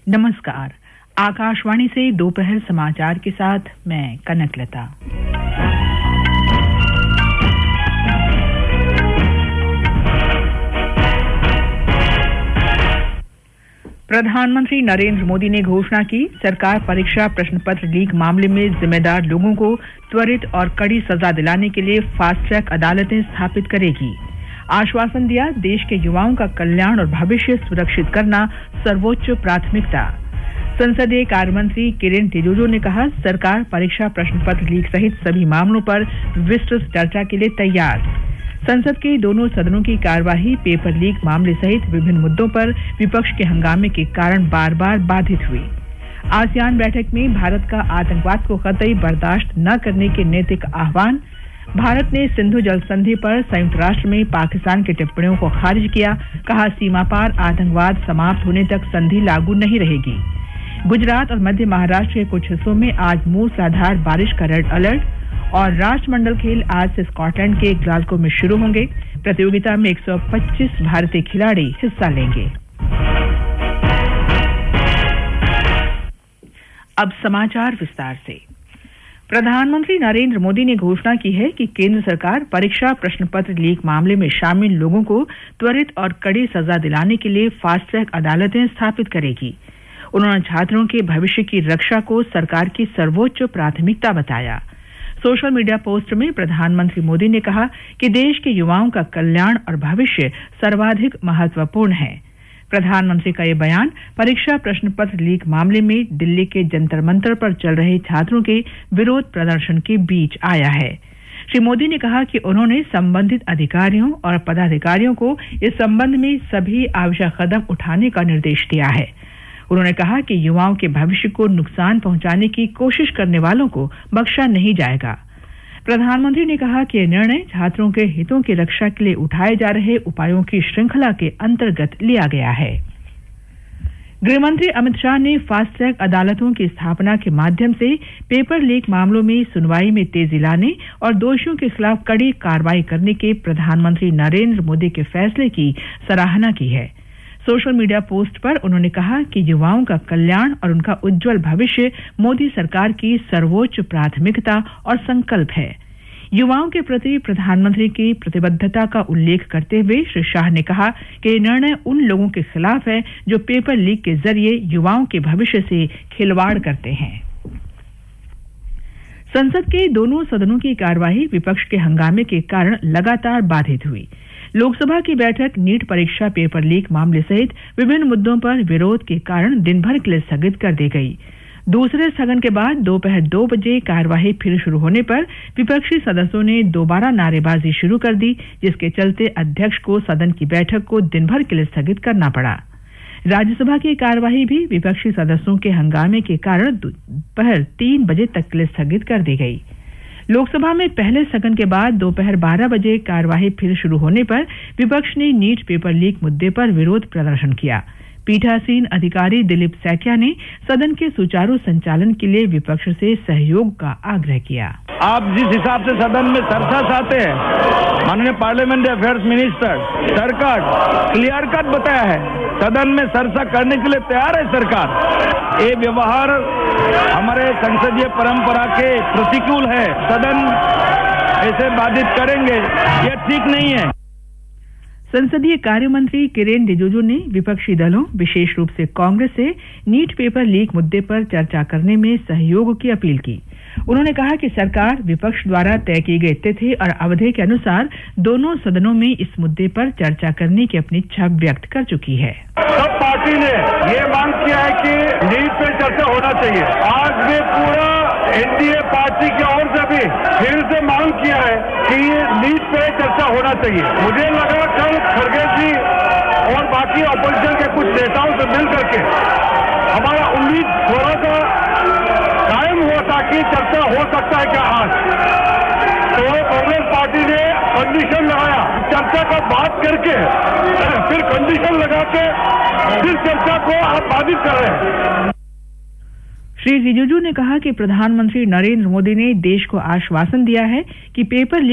नमस्कार। आकाशवाणी से दोपहर समाचार के साथ मैं कनकलता। प्रधानमंत्री नरेंद्र मोदी ने घोषणा की, सरकार परीक्षा प्रश्न पत्र लीक मामले में जिम्मेदार लोगों को त्वरित और कड़ी सजा दिलाने के लिए फास्ट ट्रैक अदालतें स्थापित करेगी। आश्वासन दिया, देश के युवाओं का कल्याण और भविष्य सुरक्षित करना सर्वोच्च प्राथमिकता। संसदीय कार्य मंत्री किरेन रिजिजू ने कहा, सरकार परीक्षा प्रश्न पत्र लीक सहित सभी मामलों पर विस्तृत चर्चा के लिए तैयार। संसद के दोनों सदनों की कार्यवाही पेपर लीक मामले सहित विभिन्न मुद्दों पर विपक्ष के हंगामे के कारण बार बार बाधित हुई। आसियान बैठक में भारत का आतंकवाद को कतई बर्दाश्त न करने के नैतिक आह्वान। भारत ने सिंधु जल संधि पर संयुक्त राष्ट्र में पाकिस्तान की टिप्पणियों को खारिज किया, कहा सीमा पार आतंकवाद समाप्त होने तक संधि लागू नहीं रहेगी। गुजरात और मध्य महाराष्ट्र के कुछ हिस्सों में आज मूसलाधार बारिश का रेड अलर्ट। और राष्ट्रमंडल खेल आज से स्कॉटलैंड के ग्लासगो में शुरू होंगे। प्रतियोगिता में 125 भारतीय खिलाड़ी हिस्सा लेंगे। अब समाचार विस्तार से। प्रधानमंत्री नरेंद्र मोदी ने घोषणा की है कि केंद्र सरकार परीक्षा प्रश्न पत्र लीक मामले में शामिल लोगों को त्वरित और कड़ी सजा दिलाने के लिए फास्ट ट्रैक अदालतें स्थापित करेगी। उन्होंने छात्रों के भविष्य की रक्षा को सरकार की सर्वोच्च प्राथमिकता बताया। सोशल मीडिया पोस्ट में प्रधानमंत्री मोदी ने कहा कि देश के युवाओं का कल्याण और भविष्य सर्वाधिक महत्वपूर्ण है। प्रधानमंत्री का यह बयान परीक्षा प्रश्न पत्र लीक मामले में दिल्ली के जंतर मंतर पर चल रहे छात्रों के विरोध प्रदर्शन के बीच आया है। श्री मोदी ने कहा कि उन्होंने संबंधित अधिकारियों और पदाधिकारियों को इस संबंध में सभी आवश्यक कदम उठाने का निर्देश दिया है। उन्होंने कहा कि युवाओं के भविष्य को नुकसान पहुंचाने की कोशिश करने वालों को बख्शा नहीं जाएगा। प्रधानमंत्री ने कहा कि यह निर्णय छात्रों के हितों की रक्षा के लिए उठाए जा रहे उपायों की श्रृंखला के अंतर्गत लिया गया है। गृहमंत्री अमित शाह ने फास्ट ट्रैक अदालतों की स्थापना के माध्यम से पेपर लीक मामलों में सुनवाई में तेजी लाने और दोषियों के खिलाफ कड़ी कार्रवाई करने के प्रधानमंत्री नरेंद्र मोदी के फैसले की सराहना की है। सोशल मीडिया पोस्ट पर उन्होंने कहा कि युवाओं का कल्याण और उनका उज्जवल भविष्य मोदी सरकार की सर्वोच्च प्राथमिकता और संकल्प है। युवाओं के प्रति प्रधानमंत्री की प्रतिबद्धता का उल्लेख करते हुए श्री शाह ने कहा कि यह निर्णय उन लोगों के खिलाफ है जो पेपर लीक के जरिए युवाओं के भविष्य से खिलवाड़ करते हैं। संसद के दोनों सदनों की कार्यवाही विपक्ष के हंगामे के कारण लगातार बाधित हुई। लोकसभा की बैठक नीट परीक्षा पेपर लीक मामले सहित विभिन्न मुद्दों पर विरोध के कारण दिन भर के लिए स्थगित कर दी गई। दूसरे स्थगन के बाद दोपहर 2 बजे कार्यवाही फिर शुरू होने पर विपक्षी सदस्यों ने दोबारा नारेबाजी शुरू कर दी, जिसके चलते अध्यक्ष को सदन की बैठक को दिन भर के लिए स्थगित करना पड़ा। राज्यसभा की कार्यवाही भी विपक्षी सदस्यों के हंगामे के कारण दोपहर 3 बजे तक के लिए स्थगित कर दी गई। लोकसभा में पहले स्थगन के बाद दोपहर 12 बजे कार्यवाही फिर शुरू होने पर विपक्ष ने नीट पेपर लीक मुद्दे पर विरोध प्रदर्शन किया। पीठासीन अधिकारी दिलीप सैकिया ने सदन के सुचारू संचालन के लिए विपक्ष से सहयोग का आग्रह किया। आप जिस हिसाब से सदन में चर्चा चाहते हैं, माननीय पार्लियामेंट्री अफेयर्स मिनिस्टर, सरकार क्लियर कट बताया है, सदन में चर्चा करने के लिए तैयार है सरकार। ये व्यवहार हमारे संसदीय परंपरा के प्रतिकूल है। सदन ऐसे बाधित करेंगे, ये ठीक नहीं है। संसदीय कार्य मंत्री किरेन रिजिजू ने विपक्षी दलों, विशेष रूप से कांग्रेस से नीट पेपर लीक मुद्दे पर चर्चा करने में सहयोग की अपील की। उन्होंने कहा कि सरकार विपक्ष द्वारा तय की गई तिथि और अवधि के अनुसार दोनों सदनों में इस मुद्दे पर चर्चा करने की अपनी इच्छा व्यक्त कर चुकी है। सब पार्टी ने ये मांग किया है कि नीट पे चर्चा होना चाहिए। आज भी पूरा एनडीए पार्टी की ओर से भी फिर से मांग किया है कि ये नीट पे चर्चा होना चाहिए। मुझे लगा कल खड़गे जी और बाकी अपोजिशन के कुछ नेताओं से मिल करके हमारा उम्मीद थोड़ा सा कायम हुआ था कि चर्चा हो सकता है क्या आज। तो कांग्रेस पार्टी ने कंडीशन लगाया, चर्चा का बात करके फिर कंडीशन लगा के फिर चर्चा को आप बाधित कर रहे हैं। श्री रिजिजू ने कहा कि प्रधानमंत्री नरेंद्र मोदी ने देश को आश्वासन दिया है कि पेपर